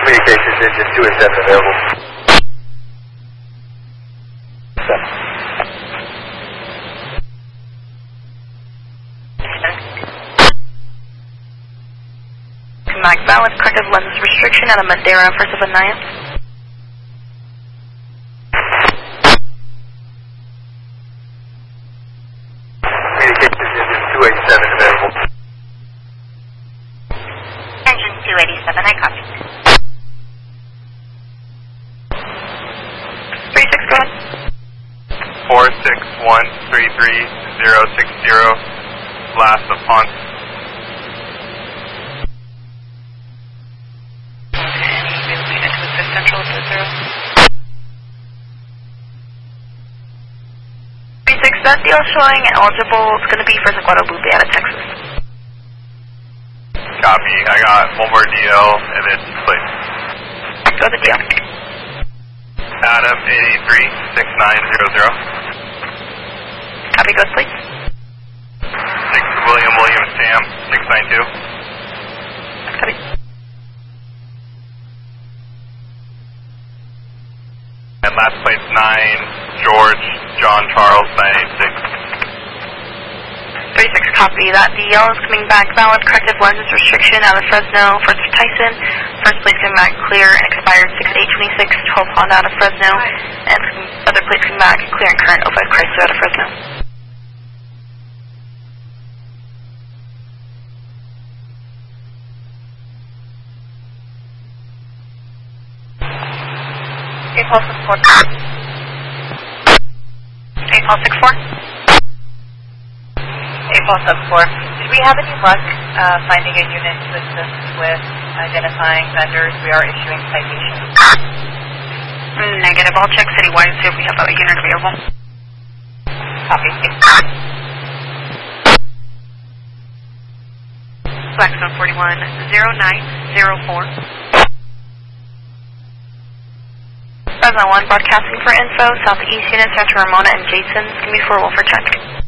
Communications engine 2 and 7 available. 7. Mac valid, corrective lenses restriction out of Madeira, first of Anaya. Communications engine 287 available. Engine 287, I copy. 36, go ahead. 4613360, last upon. Central to 0. 36, that deal showing eligible. It's going to be for the Guadalupe out of Texas. Copy. I got one more DL and then plate. Go to the deal. Adam 836900. Copy, goes please. 6 William Sam 692. Copy. And last place 9 George John Charles 986. 36, copy. That DL is coming back valid. Corrective lenses restriction out of Fresno. First for Tyson. First place coming back clear and expired 6/8/26. 12 Honda out of Fresno. And other place coming back clear and current 05 Chrysler out of Fresno. Pulse 64. Pulse 64. Pulse up 4. Did we have any luck finding a unit to assist with identifying vendors? We are issuing citations. Negative. I'll check citywide and see if we have a unit available. Copy. Blackstone 410904. Fresno 1 broadcasting for info. Southeast unit, Santa Ramona and Jason's. Give me 4 Wolf for check.